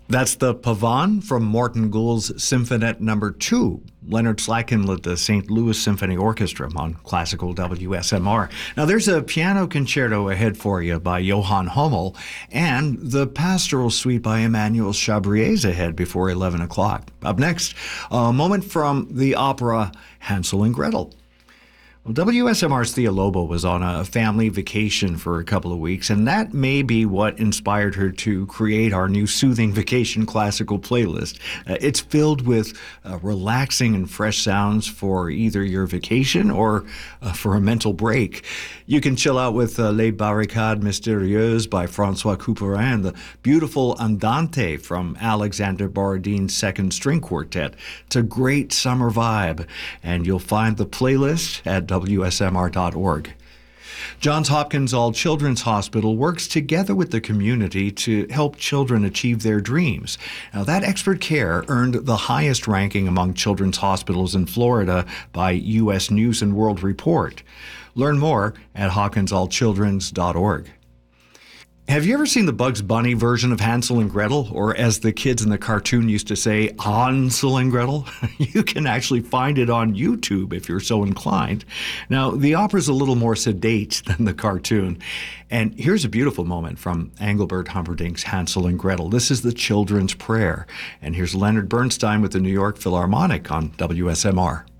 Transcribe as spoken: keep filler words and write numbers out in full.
That's the Pavane from Morton Gould's Symphonette Number Two. Leonard Slatkin led the Saint Louis Symphony Orchestra on classical W S M R. Now there's a piano concerto ahead for you by Johann Hummel, and the Pastoral Suite by Emmanuel Chabrier ahead before eleven o'clock. Up next, a moment from the opera Hansel and Gretel. Well, W S M R's Thea Lobo was on a family vacation for a couple of weeks, and that may be what inspired her to create our new Soothing Vacation Classical playlist. Uh, it's filled with uh, relaxing and fresh sounds for either your vacation or uh, for a mental break. You can chill out with uh, Les Barricades Mystérieuses by François Couperin, the beautiful Andante from Alexander Borodin's Second String Quartet. It's a great summer vibe, and you'll find the playlist at W S M R dot org. Johns Hopkins All Children's Hospital works together with the community to help children achieve their dreams. Now, that expert care earned the highest ranking among children's hospitals in Florida by U S News and World Report. Learn more at hopkins all childrens dot org. Have you ever seen the Bugs Bunny version of Hansel and Gretel, or as the kids in the cartoon used to say, Hansel and Gretel? You can actually find it on YouTube if you're so inclined. Now, the opera's a little more sedate than the cartoon. And here's a beautiful moment from Engelbert Humperdinck's Hansel and Gretel. This is the children's prayer. And here's Leonard Bernstein with the New York Philharmonic on W S M R.